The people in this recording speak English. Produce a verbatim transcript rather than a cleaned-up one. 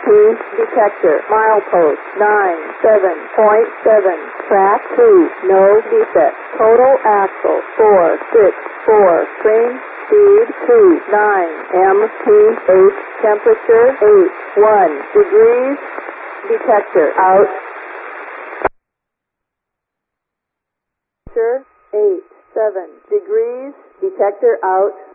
detector, milepost nine seven point seven, track two, no defect, total axle four six four, train speed two nine, M P eight, temperature eight one degrees, detector out, temperature eight seven degrees, detector out.